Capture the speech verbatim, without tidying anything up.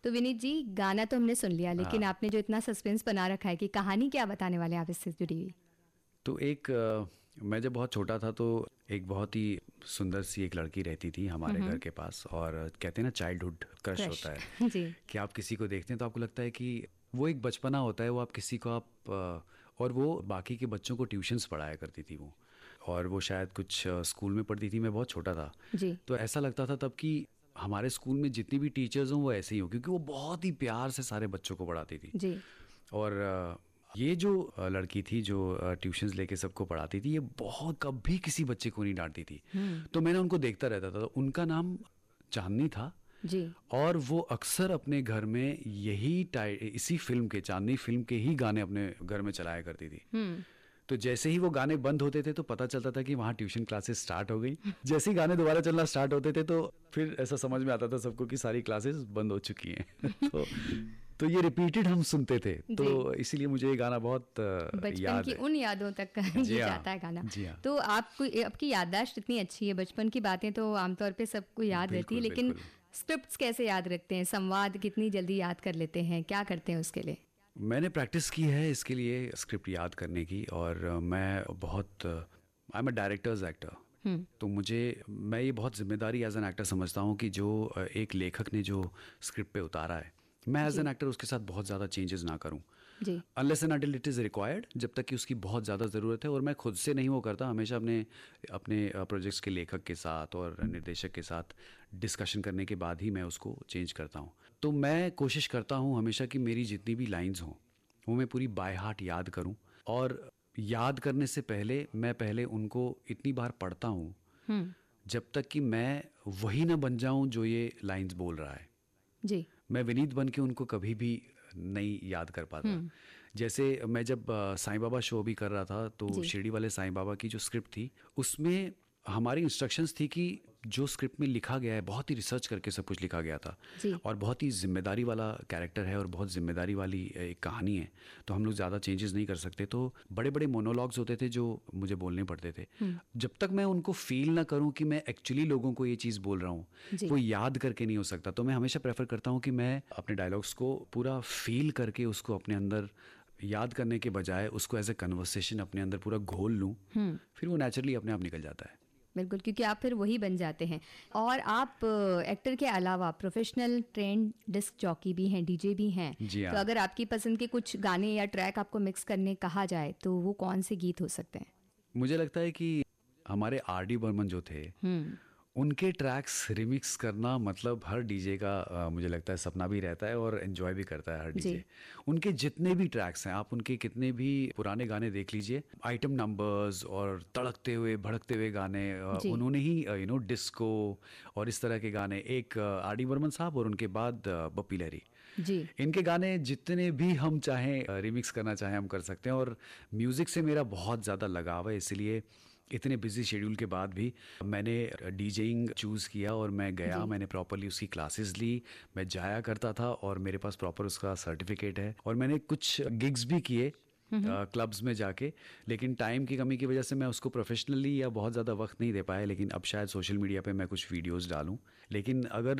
तो विनीत जी, गाना तो हमने सुन लिया, लेकिन हाँ। आपने जो इतना सस्पेंस बना रखा है कि कहानी क्या बताने वाले हैं आप इससे जुड़ी हुई? तो एक अ, मैं जब बहुत छोटा था तो एक बहुत ही सुंदर सी एक लड़की रहती थी हमारे घर के पास, और कहते हैं ना चाइल्डहुड क्रश क्रश। होता है जी। कि आप किसी को देखते हैं तो आपको लगता है कि वो एक बचपना होता है, वो आप किसी को आप अ, और वो बाकी के बच्चों को ट्यूशन्स पढ़ाया करती थी वो, और वो शायद कुछ अ, स्कूल में पढ़ती थी। मैं बहुत छोटा था, जी। तो ऐसा लगता था तब कि हमारे स्कूल में जितनी भी टीचर्स हों वो ऐसे ही हों, क्योंकि वो बहुत ही प्यार से सारे बच्चों को पढ़ाती थी। जी। और अ, ये जो अ, लड़की थी जो ट्यूशन्स लेके सबको पढ़ाती थी, ये बहुत कभी किसी बच्चे को नहीं डांटती थी। तो मैंने उनको देखता रहता था। तो उनका नाम चांदनी था, जी। और वो अक्सर अपने घर में यही टाइ इसी फिल्म के, चांदनी फिल्म के ही गाने अपने घर में चलाया करती थी। तो जैसे ही वो गाने बंद होते थे तो पता चलता था कि वहाँ ट्यूशन क्लासेस स्टार्ट हो गई। जैसे ही गाने दोबारा चलना स्टार्ट होते थे तो फिर ऐसा समझ में आता था सबको कि सारी क्लासेस बंद हो चुकी हैं। तो तो ये रिपीटेड हम सुनते थे, जी। तो इसीलिए मुझे ये गाना बहुत अ, बचपन याद की है। उन यादों तक जी ये हाँ, जाता है गाना। जी हाँ। तो आपको, आपकी याददाश्त इतनी अच्छी है, बचपन की बातें तो आमतौर पे सबको याद रहती है, बिल्कुल, लेकिन बिल्कुल। स्क्रिप्ट्स कैसे याद रखते हैं, संवाद कितनी जल्दी याद कर लेते हैं, क्या करते हैं उसके लिए? मैंने प्रैक्टिस की है इसके लिए स्क्रिप्ट याद करने की, और अ, मैं बहुत I am a directors actor. तो मुझे, मैं ये बहुत जिम्मेदारी एज एन एक्टर समझता हूँ कि जो अ, एक लेखक ने जो स्क्रिप्ट पे उतारा है, मैं एज जी। एन एक्टर उसके साथ बहुत ज़्यादा चेंजेस ना करूँ, जी। Unless and until it is required, जब तक कि उसकी बहुत ज़्यादा ज़रूरत है। और मैं खुद से नहीं वो करता, हमेशा अपने अपने प्रोजेक्ट्स के लेखक के साथ और निर्देशक के साथ डिस्कशन करने के बाद ही मैं उसको चेंज करता हूँ। तो मैं कोशिश करता हूँ हमेशा कि मेरी जितनी भी लाइंस हों वो मैं पूरी बाय हार्ट याद करूं, और याद करने से पहले मैं पहले उनको इतनी बार पढ़ता हूं जब तक कि मैं वही ना बन जाऊं जो ये लाइंस बोल रहा है। जी। मैं विनीत बन के उनको कभी भी नहीं याद कर पाता। जैसे मैं जब अ, साईं बाबा शो भी कर रहा था, तो जी। शिरडी वाले साईं बाबा की जो स्क्रिप्ट थी उसमें हमारी इंस्ट्रक्शंस थी कि जो स्क्रिप्ट में लिखा गया है बहुत ही रिसर्च करके सब कुछ लिखा गया था, जी। और बहुत ही जिम्मेदारी वाला कैरेक्टर है और बहुत जिम्मेदारी वाली एक कहानी है, तो हम लोग ज़्यादा चेंजेस नहीं कर सकते। तो बड़े बड़े मोनोलॉग्स होते थे जो मुझे बोलने पड़ते थे। जब तक मैं उनको फील ना करूं कि मैं एक्चुअली लोगों को ये चीज़ बोल रहा हूँ, जी। वो याद करके नहीं हो सकता। तो मैं हमेशा प्रेफर करता हूँ कि मैं अपने डायलॉग्स को पूरा फील करके उसको अपने अंदर याद करने के बजाय उसको एज ए कन्वर्सेशन अपने अंदर पूरा घोल लूँ, फिर वो नेचुरली अपने आप निकल जाता है। बिल्कुल, क्योंकि आप फिर वही बन जाते हैं। और आप एक्टर के अलावा प्रोफेशनल ट्रेंड डिस्क जॉकी भी हैं, डीजे भी हैं। जी तो हाँ। अगर आपकी पसंद के कुछ गाने या ट्रैक आपको मिक्स करने कहा जाए तो वो कौन से गीत हो सकते हैं? मुझे लगता है कि हमारे आर डी बर्मन जो थे, उनके ट्रैक्स रिमिक्स करना मतलब हर डीजे का अ, मुझे लगता है सपना भी रहता है और एंजॉय भी करता है हर जी। डीजे। उनके जितने भी ट्रैक्स हैं, आप उनके कितने भी पुराने गाने देख लीजिए, आइटम नंबर्स और तड़कते हुए भड़कते हुए गाने, अ, जी। उन्होंने ही यू नो डिस्को और इस तरह के गाने, एक आर डी बर्मन साहब और उनके बाद अ, बप्पी लहरी, जी। इनके गाने जितने भी हम चाहें रिमिक्स करना चाहें हम कर सकते हैं। और म्यूज़िक से मेरा बहुत ज़्यादा लगाव है, इसलिए इतने बिजी शेड्यूल के बाद भी मैंने डीजेइंग चूज़ किया और मैं गया, जी। मैंने प्रॉपरली उसकी क्लासेस ली, मैं जाया करता था और मेरे पास प्रॉपर उसका सर्टिफिकेट है। और मैंने कुछ गिग्स भी किए क्लब्स में जाके, लेकिन टाइम की कमी की वजह से मैं उसको प्रोफेशनली या बहुत ज़्यादा वक्त नहीं दे पाया। लेकिन अब शायद सोशल मीडिया पे मैं कुछ वीडियोस डालूं। लेकिन अगर